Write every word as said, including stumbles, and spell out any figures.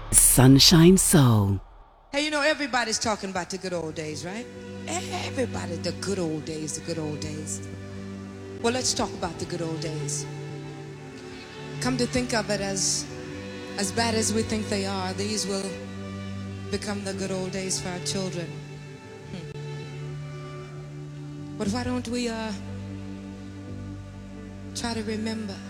Sunshine Soul. Hey, you know, everybody's talking about the good old days, right? Everybody, the good old days, the good old days. Well, let's talk about the good old days. Come to think of it, as as bad as we think they are, these will become the good old days for our children. Hmm. But why don't we uh, try to remember